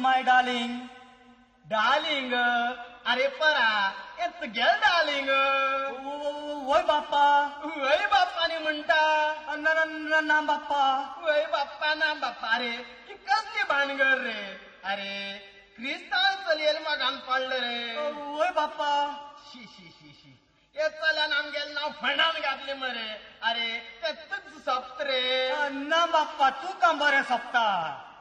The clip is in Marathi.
माय डार्लिंग. डार्लिंग अरे परा येत गेल डार्लिंग. वय बाप्पा. वय बाप्पाने म्हणता. ना बाप्पा. वय बाप्पा ना बाप्पा. अरे ही कसली भानगड रे. अरे क्रिस्तान चलयेल मागान पडलं रे. वय बाप्पा. शी शी शी शी हे चल्यान आमगेल नाव फणान घातले मरे. अरे तेच सोपत रे. ना बाप्पा तू का बरें सोपता.